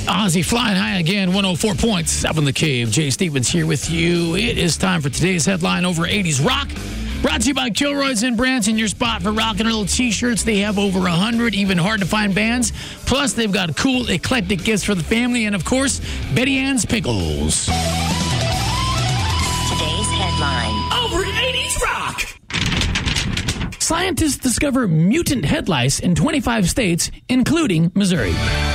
Ozzy flying high again, 104.7 The Cave. Jay Stevens here with you. It is time for today's headline over 80s rock. Brought to you by Kilroy's in Branson, your spot for rock and roll t-shirts. They have over 100 even hard-to-find bands. Plus, they've got cool, eclectic gifts for the family. And, of course, Betty Ann's Pickles. Today's headline Over 80s rock. Scientists discover mutant head lice in 25 states, including Missouri.